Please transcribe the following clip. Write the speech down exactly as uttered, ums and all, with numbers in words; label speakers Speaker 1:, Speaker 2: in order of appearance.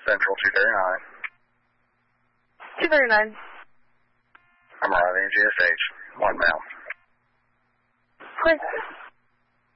Speaker 1: Central two thirty-nine.
Speaker 2: two thirty-nine.
Speaker 1: I'm arriving at G S H. One mile.
Speaker 2: Quick.